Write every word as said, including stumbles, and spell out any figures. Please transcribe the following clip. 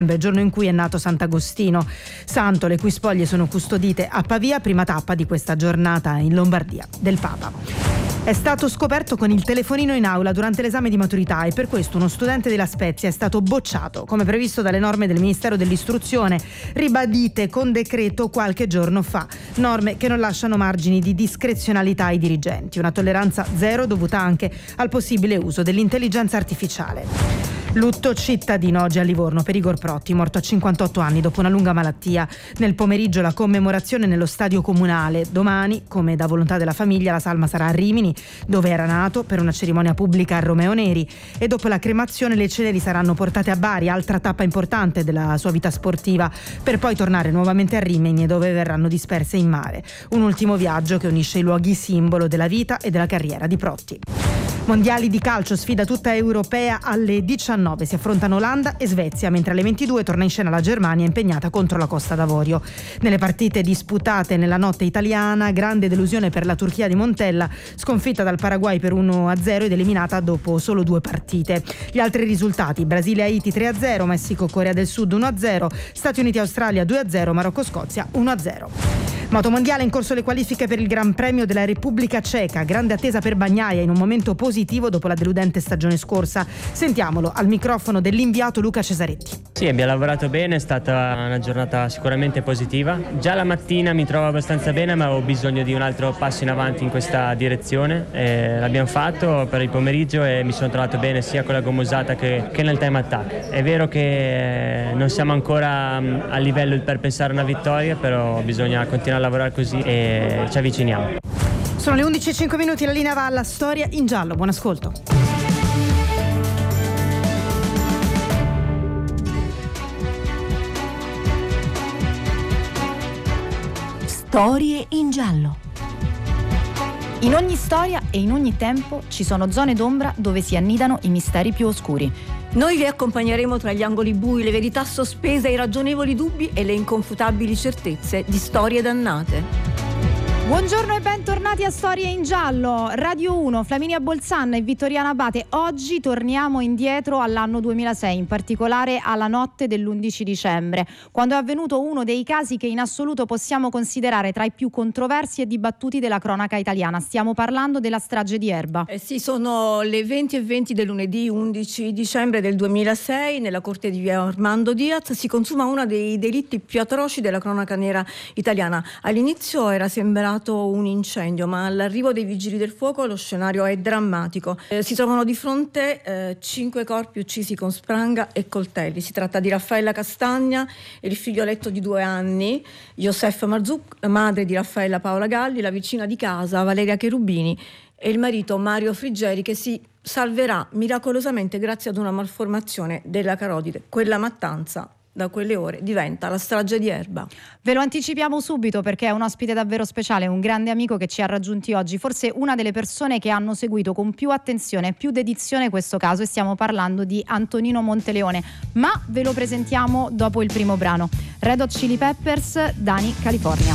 giorno in cui è nato Sant'Agostino, santo le cui spoglie sono custodite a Pavia, prima tappa di questa giornata in Lombardia del Papa. È stato scoperto con il telefonino in aula durante l'esame di maturità e per questo uno studente della Spezia è stato bocciato, come previsto dalle norme del Ministero dell'Istruzione, ribadite con decreto qualche giorno fa. Norme che non lasciano margini di discrezionalità ai dirigenti. Una tolleranza zero dovuta anche al possibile uso dell'intelligenza artificiale. Lutto cittadino oggi a Livorno per Igor Protti, morto a cinquantotto anni dopo una lunga malattia. Nel pomeriggio la commemorazione nello stadio comunale. Domani, come da volontà della famiglia, la salma sarà a Rimini, dove era nato, per una cerimonia pubblica a Romeo Neri, e dopo la cremazione le ceneri saranno portate a Bari, altra tappa importante della sua vita sportiva, per poi tornare nuovamente a Rimini, dove verranno disperse in mare. Un ultimo viaggio che unisce i luoghi simbolo della vita e della carriera di Protti. Mondiali di calcio, sfida tutta europea alle diciannove. Si affrontano Olanda e Svezia, mentre alle ventidue torna in scena la Germania impegnata contro la Costa d'Avorio. Nelle partite disputate nella notte italiana, grande delusione per la Turchia di Montella, sconfitta dal Paraguay per uno a zero ed eliminata dopo solo due partite. Gli altri risultati: Brasile-Haiti tre a zero, Messico-Corea del Sud uno a zero, Stati Uniti-Australia due a zero, Marocco-Scozia uno a zero. Motomondiale, in corso le qualifiche per il Gran Premio della Repubblica Ceca. Grande attesa per Bagnaia in un momento positivo dopo la deludente stagione scorsa. Sentiamolo al microfono dell'inviato Luca Cesaretti. Sì, abbiamo lavorato bene, è stata una giornata sicuramente positiva. Già la mattina mi trovo abbastanza bene, ma avevo bisogno di un altro passo in avanti in questa direzione. E l'abbiamo fatto per il pomeriggio e mi sono trovato bene sia con la gomma usata che, che nel time attack. È vero che non siamo ancora a livello per pensare a una vittoria, però bisogna continuare a lavorare così e ci avviciniamo. Sono le undici e cinque minuti, la linea va alla storia in giallo. Buon ascolto. Storie in giallo. In ogni storia e in ogni tempo ci sono zone d'ombra dove si annidano i misteri più oscuri. Noi vi accompagneremo tra gli angoli bui, le verità sospese, i ragionevoli dubbi e le inconfutabili certezze di storie dannate. Buongiorno e bentornati a Storie in Giallo, Radio uno, Flaminia Bolzan e Vittoriana Abate. Oggi torniamo indietro all'anno duemilasei, in particolare alla notte dell'undici dicembre, quando è avvenuto uno dei casi che in assoluto possiamo considerare tra i più controversi e dibattuti della cronaca italiana. Stiamo parlando della strage di Erba. Eh sì, sono le venti e venti del lunedì undici dicembre del duemilasei, nella corte di via Armando Diaz si consuma uno dei delitti più atroci della cronaca nera italiana. All'inizio era sembrato un incendio, ma all'arrivo dei vigili del fuoco lo scenario è drammatico. Eh, si trovano di fronte eh, cinque corpi uccisi con spranga e coltelli. Si tratta di Raffaella Castagna e il figlioletto di due anni, Josef Marzuc, madre di Raffaella Paola Galli, la vicina di casa Valeria Cherubini e il marito Mario Friggeri, che si salverà miracolosamente grazie ad una malformazione della carotide. Quella mattanza da quelle ore diventa la strage di Erba. Ve lo anticipiamo subito perché è un ospite davvero speciale, un grande amico che ci ha raggiunti oggi, forse una delle persone che hanno seguito con più attenzione e più dedizione questo caso, e stiamo parlando di Antonino Monteleone, ma ve lo presentiamo dopo il primo brano. Red Hot Chili Peppers, Dani, California.